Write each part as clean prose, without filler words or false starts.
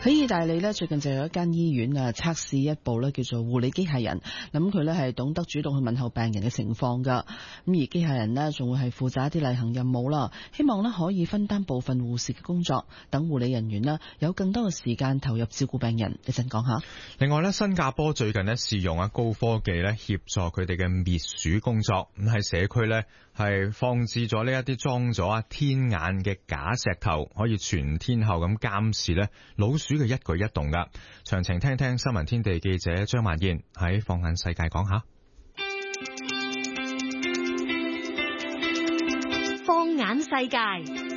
喺意大利呢，最近就有一間醫院啊測試一部呢叫做護理機械人，咁佢呢係懂得主動去問候病人嘅情況噶，咁而機械人呢仲會係負責一啲例行任務啦，希望呢可以分擔部分護士嘅工作，等護理人員呢有更多嘅時間投入照顧病人。一陣講下。 另外呢，新加坡最近呢試用高科技呢協助佢哋嘅滅鼠工作，咁喺社區呢係放置咗呢一啲裝咗天眼嘅假石頭，可以全天候咁監視呢老鼠嘅一舉一動噶。詳情聽聽新聞天地記者張萬燕喺放眼世界講下。 放眼世界，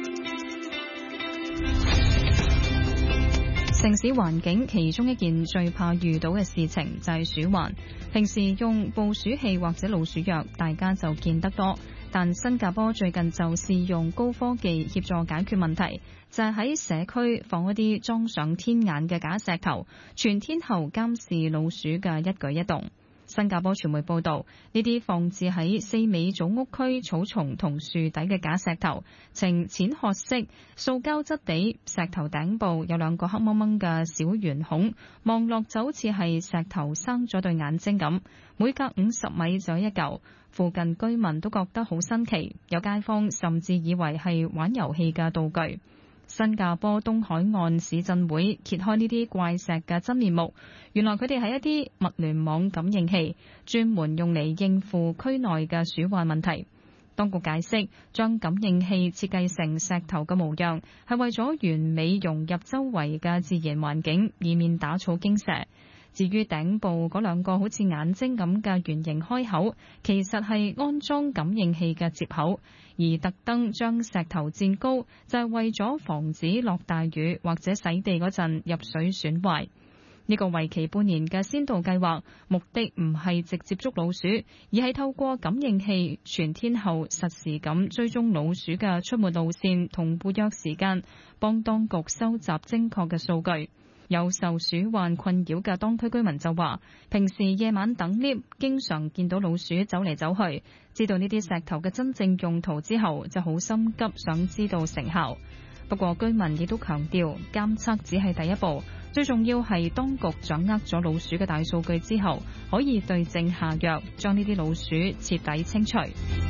城市環境其中一件最怕遇到嘅事情就係鼠患。平時用捕鼠器或者老鼠藥，大家就見得多。但新加坡最近就試用高科技協助解決問題，就係喺社區放一啲裝上天眼嘅假石頭，全天候監視老鼠嘅一舉一動。新加坡傳媒報道，呢啲放置喺4尾組屋區草叢同樹底嘅假石頭，呈淺褐色、塑膠質地，石頭頂部有2個黑掹掹嘅小圓孔，望落就好似係石頭生咗對眼睛咁，每隔50米就有一嚿。附近居民都覺得好新奇，有街坊甚至以為係玩遊戲嘅道具。新加坡東海岸市鎮會揭開呢啲怪石嘅真面目，原來佢哋係一啲物聯網感應器，專門用嚟應付區內嘅鼠患問題。當局解釋，將感應器設計成石頭嘅模樣，係為咗完美融入周圍嘅自然環境，以免打草驚蛇。至於頂部嗰2個好似眼睛咁嘅圓形開口，其實係安裝感應器嘅接口，而特登將石頭墊高，就係為咗防止落大雨或者洗地嗰陣入水損壞。呢個為期半年嘅先導計劃，目的唔係直接捉老鼠，而係透過感應器全天候實時咁追蹤老鼠嘅出沒路線同活躍時間，幫當局收集精確嘅數據。有受鼠患困擾嘅當區居民就話，平時夜晚等 lift， 經常見到老鼠走嚟走去，知道呢啲石頭嘅真正用途之後，就好心急想知道成效。不過居民亦都強調，監測只係第一步，最重要係當局掌握咗老鼠嘅大數據之後，可以對症下藥，將呢啲老鼠徹底清除。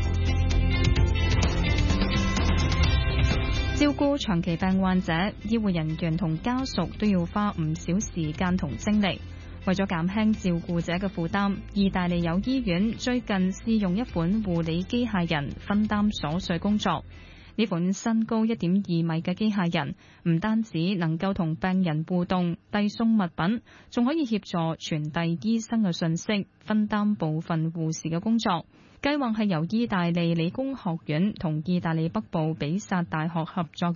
照顧長期病患者，醫護人員同家屬都要花唔少時間同精力。為咗減輕照顧者嘅負擔，意大利有醫院最近試用一款護理機械人分擔瑣碎工作。呢款身高1.2米嘅機械人唔單止能夠同病人互動、遞送物品，仲可以協助傳遞醫生嘅訊息，分擔部分護士嘅工作。計劃係由意大利理工學院同意大利北部比薩大學合作